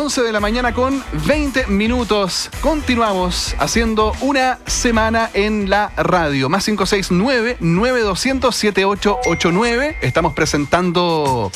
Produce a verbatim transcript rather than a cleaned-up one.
once de la mañana con veinte minutos. Continuamos haciendo una semana en la radio. Más cinco seis nueve, nueve dos cero cero, siete ocho ocho nueve. Estamos presentando